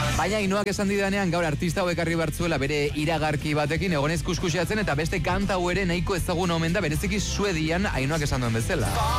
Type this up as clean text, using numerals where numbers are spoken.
Baina Ainoak esan didanean gaur artista hau ekarri bartzuela bere iragarki batekin egonez kuskusiatzen eta beste kanta hau ere nahiko ezagun omen da bereziki Suedian Ainoak esan duen bezala.